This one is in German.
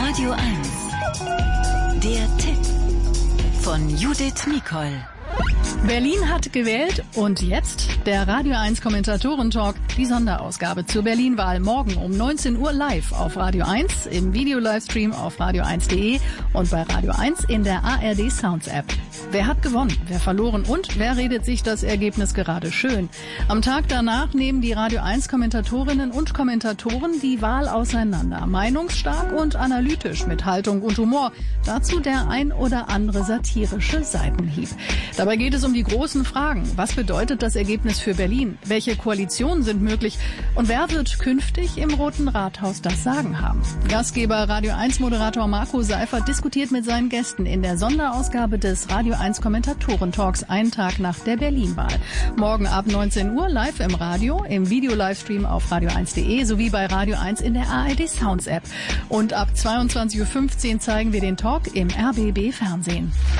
Radio 1. Der Tipp von Judith Nicol. Berlin hat gewählt und jetzt der Radio 1 Kommentatoren-Talk, die Sonderausgabe zur Berlin-Wahl morgen um 19 Uhr live auf Radio 1, im Video-Livestream auf radio1.de und bei Radio 1 in der ARD Sounds App. Wer hat gewonnen, wer verloren und wer redet sich das Ergebnis gerade schön? Am Tag danach nehmen die Radio 1 Kommentatorinnen und Kommentatoren die Wahl auseinander. Meinungsstark und analytisch mit Haltung und Humor. Dazu der ein oder andere satirische Seitenhieb. Dabei geht es um die großen Fragen. Was bedeutet das Ergebnis für Berlin? Welche Koalitionen sind möglich? Und wer wird künftig im Roten Rathaus das Sagen haben? Gastgeber Radio 1 Moderator Marco Seifert diskutiert mit seinen Gästen in der Sonderausgabe des Radio 1 Kommentatoren-Talks einen Tag nach der Berlin-Wahl. Morgen ab 19 Uhr live im Radio, im Video-Livestream auf radio1.de sowie bei Radio 1 in der ARD Sounds App. Und ab 22.15 Uhr zeigen wir den Talk im RBB Fernsehen.